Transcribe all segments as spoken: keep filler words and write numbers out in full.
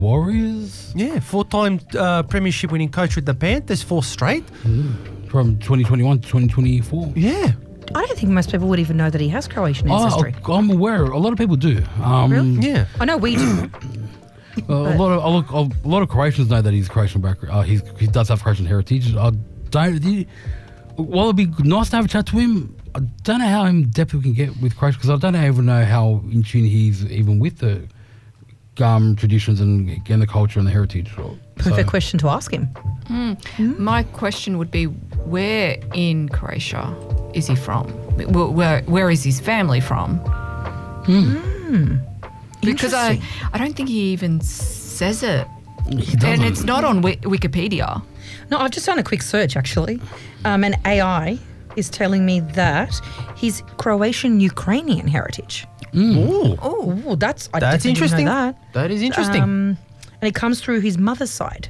Warriors. Yeah, four-time uh, premiership winning coach with the Panthers, four straight. Mm. From twenty twenty-one to twenty twenty-four. Yeah. I don't think most people would even know that he has Croatian ancestry. Oh, I'm aware. A lot of people do. Um, Really? Yeah. I know we do. Uh, a lot of a lot, a lot of Croatians know that he's Croatian background. Uh, he's, he does have Croatian heritage. I don't. He, while it'd be nice to have a chat to him, I don't know how in depth we can get with Croatia because I don't even know how in tune he's even with the um, traditions and again the culture and the heritage. So, Perfect question to ask him. Mm. Mm. My question would be, where in Croatia is he from? Where where, where is his family from? Mm. Mm. Because I, I don't think he even says it. He doesn't. And it's not on Wi- Wikipedia. No, I've just done a quick search actually, um, and A I is telling me that he's Croatian-Ukrainian heritage. Mm. Oh, oh, that's I That's definitely didn't interesting. know that. That is interesting. Um, and it comes through his mother's side.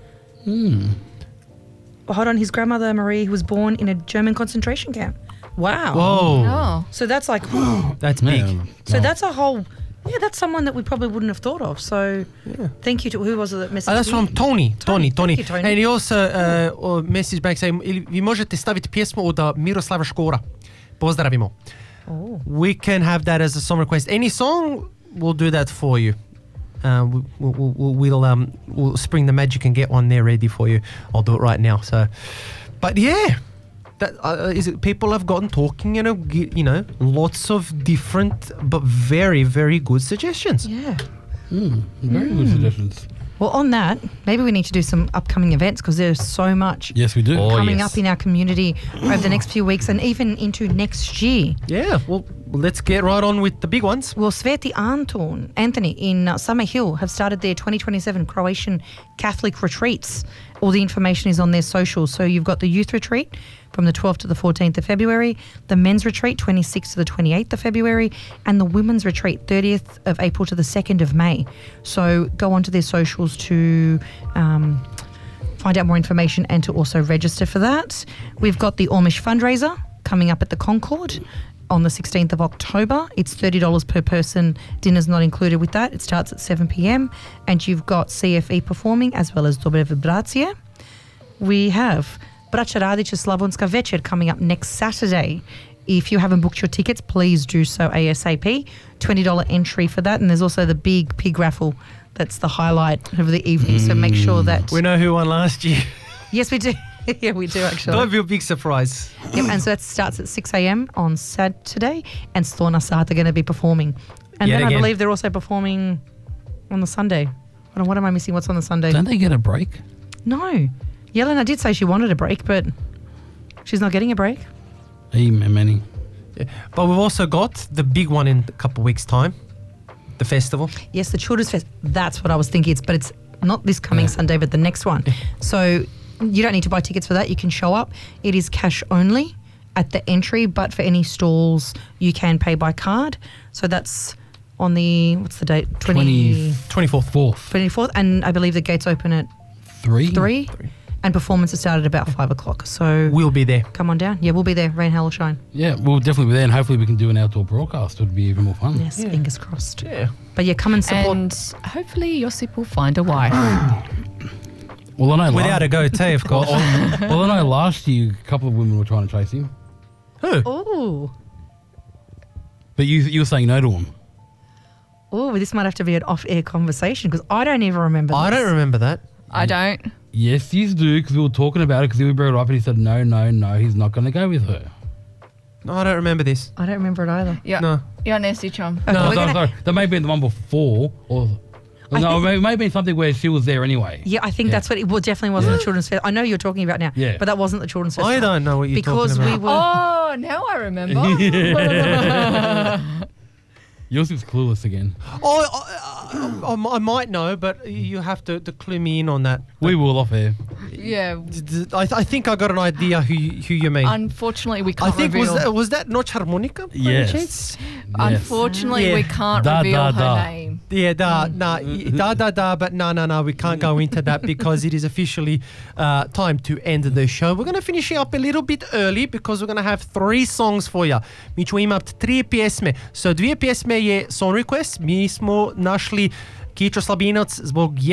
Mm. Well, hold on, his grandmother Marie was born in a German concentration camp. Wow. Whoa. Oh. So that's like, That's big. Man, so no. that's a whole. Yeah, that's someone that we probably wouldn't have thought of. So, Yeah. thank you to who was it that messaged Uh, that's me? from Tony. Tony, Tony. Thank you, Tony. And he also uh, message back saying, vi možete staviti pjesmu od Miroslava Škora. Pozdravimo. Oh. We can have that as a song request. Any song, we'll do that for you. Uh, we, we'll, we'll, we'll, um, we'll spring the magic and get one there ready for you. I'll do it right now. So, but yeah, that uh, is it. People have gotten talking. You know, g- you know, lots of different but very, very good suggestions. Yeah. Mm. Very good suggestions. Well, on that, maybe we need to do some upcoming events because there's so much Yes, we do. Oh, coming yes. up in our community over the next few weeks and even into next year. Yeah. Well, let's get right on with the big ones. Well, Sveti Anton, Anthony in uh, Summer Hill have started their twenty twenty-seven Croatian Catholic retreats. All the information is on their socials. So you've got the youth retreat from the twelfth to the fourteenth of February, the men's retreat twenty-sixth to the twenty-eighth of February, and the women's retreat thirtieth of April to the second of May. So go onto their socials to um, find out more information and to also register for that. We've got the Ormish fundraiser coming up at the Concord on the sixteenth of October. It's thirty dollars per person. Dinner's not included with that. It starts at seven p.m. and you've got C F E performing as well as Dobre Vibracije. We have Braća Radića Slavonska Večer coming up next Saturday. If you haven't booked your tickets, please do so ASAP. twenty dollars entry for that. And there's also the big pig raffle. That's the highlight of the evening. So make sure that... We know who won last year. Yes, we do. Yeah, we do actually. Don't be a big surprise. Yep, and so that starts at six a.m. on Saturday, and Storna Sat are going to be performing. And Yet then again. I believe they're also performing on the Sunday. I don't know, what am I missing? What's on the Sunday? Don't they get a break? No. Yelena did say she wanted a break, but she's not getting a break. Hey, many. Yeah. But we've also got the big one in a couple of weeks' time, the festival. Yes, the Children's Fest. That's what I was thinking. It's but it's not this coming Yeah. Sunday, but the next one. So you don't need to buy tickets for that. You can show up. It is cash only at the entry, but for any stalls, you can pay by card. So that's on the, what's the date? Twenty twenty-fourth. fourth. twenty-fourth. And I believe the gates open at Three. three. And performances start at about five o'clock. So We'll be there. come on down. Yeah, we'll be there. Rain, hail or shine. Yeah, we'll definitely be there, and hopefully we can do an outdoor broadcast. It would be even more fun. Yes, Yeah. fingers crossed. Yeah. But yeah, come and support. And hopefully Josip will find a wife. Well, I know. Without last, a goatee, of well, course. well, I know last year a couple of women were trying to chase him, Who? Oh. but you you were saying no to him. Oh, this might have to be an off-air conversation because I don't even remember I this. don't remember that. I don't. Yes, you do, because we were talking about it, because we brought it up, and he said, no, no, no, he's not going to go with her. No, I don't remember this. I don't remember it either. Ja, No. ja ne sjećam. Okay, No, we're sorry, gonna- sorry. That may have been the one before, or... I no, think- it may, it may have been something where she was there anyway. Yeah, I think Yeah. that's what it well, definitely wasn't Yeah. the Children's Fest. I know you're talking about now, Yeah. but that wasn't the Children's Fest. I don't know what you're because talking we about. were. Oh, now I remember. Yours is clueless again. Oh, I, I, I might know, but you have to, to clue me in on that. We will off air. Yeah. D- d- I, I think I got an idea who you- who you mean. Unfortunately, we I can't think was reveal. that was that Noche Harmonica? by any Yes. chance? Yes. Unfortunately, Yeah. we can't Da, reveal da, her da. name. Yeah, da, nah, da, da, da, but no, no, no, we can't go into that because it is officially uh, time to end the show. We're going to finish up a little bit early because we're going to have three songs for you. Mi ćemo imati tri pjesme. So, dvije pjesme je Song Request. Mi smo našli Kičo Slabinac zbog